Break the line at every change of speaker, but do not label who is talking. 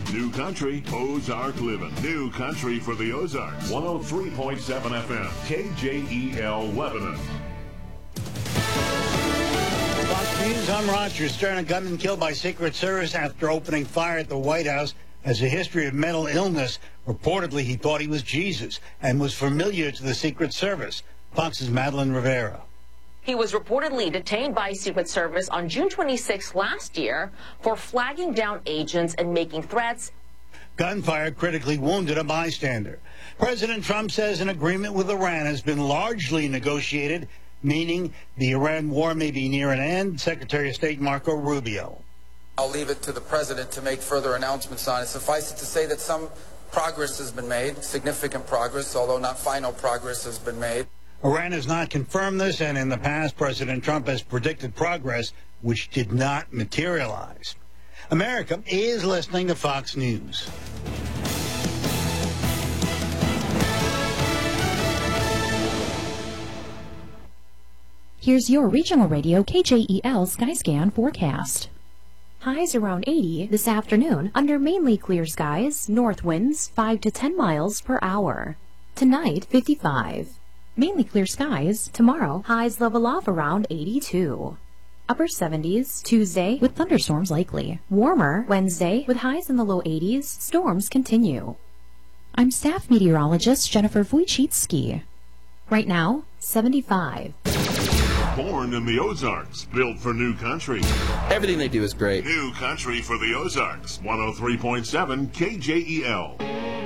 New Country, Ozark Living. New Country for the Ozarks. 103.7 FM, KJEL Lebanon.
Fox News, I'm Roger Stern. A gunman killed by Secret Service after opening fire at the White House has a history of mental illness. Reportedly, he thought he was Jesus and was familiar to the Secret Service. Fox's Madeline Rivera.
He was reportedly detained by Secret Service on June 26 last year for flagging down agents and making threats.
Gunfire critically wounded a bystander. President Trump says an agreement with Iran has been largely negotiated, meaning the Iran war may be near an end. Secretary of State Marco Rubio.
I'll leave it to the president to make further announcements on it. Suffice it to say that some progress has been made, significant progress, although not final progress has been made.
Iran has not confirmed this, and in the past, President Trump has predicted progress which did not materialize. America is listening to Fox News.
Here's your regional radio KJEL Skyscan forecast. Highs around 80 this afternoon under mainly clear skies, north winds 5 to 10 miles per hour. Tonight, 55. Mainly clear skies. Tomorrow, highs level off around 82. Upper 70s Tuesday with thunderstorms likely. Warmer Wednesday with highs in the low 80s. Storms continue. I'm staff meteorologist Jennifer Wojcicki. Right now, 75.
Born in the Ozarks, built for New Country.
Everything they do is great.
New Country for the Ozarks, 103.7 KJEL.